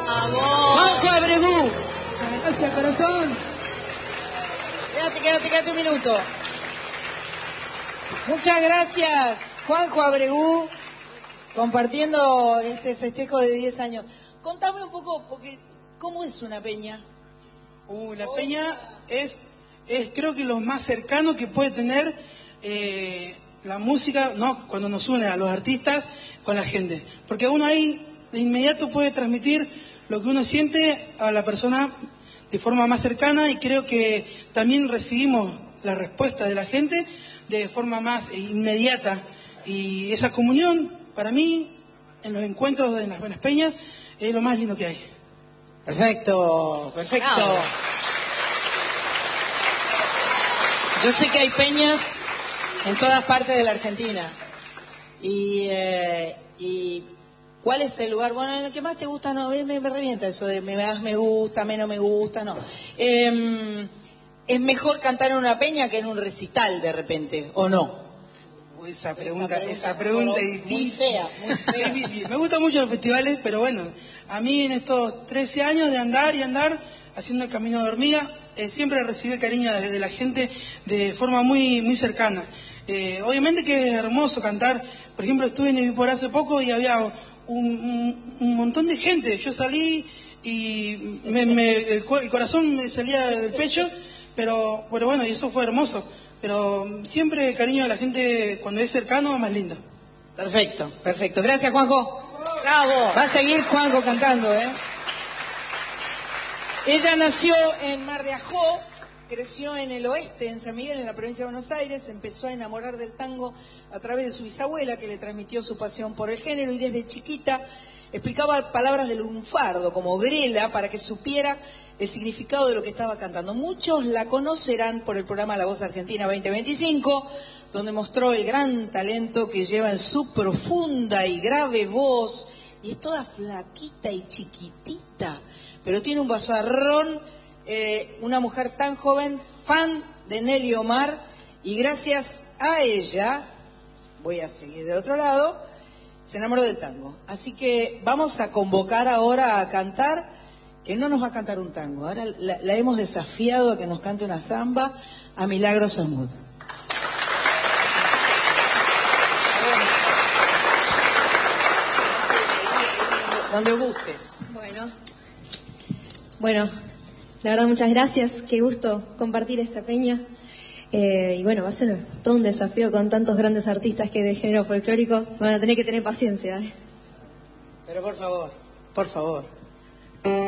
Juanjo Abregú. Gracias, corazón. Quédate un minuto. Muchas gracias, Juanjo Abregú, compartiendo este festejo de 10 años. Contame un poco, porque ¿cómo es una peña? La peña es creo que lo más cercano que puede tener la música, no, cuando nos une a los artistas con la gente. Porque uno ahí de inmediato puede transmitir lo que uno siente a la persona de forma más cercana, y creo que también recibimos la respuesta de la gente de forma más inmediata. Y esa comunión, para mí, en los encuentros en las peñas, es lo más lindo que hay. Perfecto. Yo sé que hay peñas en todas partes de la Argentina. Y ¿cuál es el lugar? Bueno, el que más te gusta, no, me revienta eso de más me gusta, menos me gusta, no. ¿Es mejor cantar en una peña que en un recital de repente, o no? Esa pregunta es difícil. Muy fea. Difícil. Me gustan mucho los festivales, pero bueno, a mí en estos 13 años de andar haciendo el camino de hormiga, siempre recibí el cariño de la gente de forma muy, muy cercana. Obviamente que es hermoso cantar. Por ejemplo, estuve en Evipor hace poco y había un montón de gente. Yo salí y el corazón me salía del pecho, pero bueno, y eso fue hermoso. Pero siempre el cariño de la gente cuando es cercano es más lindo. Perfecto. Gracias, Juanjo. Bravo. Va a seguir Juanjo cantando, ¿eh? Ella nació en Mar de Ajó, creció en el oeste, en San Miguel, en la provincia de Buenos Aires, empezó a enamorar del tango a través de su bisabuela, que le transmitió su pasión por el género, y desde chiquita explicaba palabras del lunfardo, como grela, para que supiera el significado de lo que estaba cantando. Muchos la conocerán por el programa La Voz Argentina 2025, donde mostró el gran talento que lleva en su profunda y grave voz, y es toda flaquita y chiquitita, pero tiene un vozarrón, una mujer tan joven, fan de Nelly Omar, y gracias a ella, voy a seguir del otro lado, se enamoró del tango. Así que vamos a convocar ahora a cantar, que no nos va a cantar un tango, ahora la hemos desafiado a que nos cante una samba, a Milagros Samud. Donde gustes. Bueno, la verdad muchas gracias, qué gusto compartir esta peña. Y bueno, va a ser todo un desafío con tantos grandes artistas que de género folclórico van a tener que tener paciencia. Pero por favor.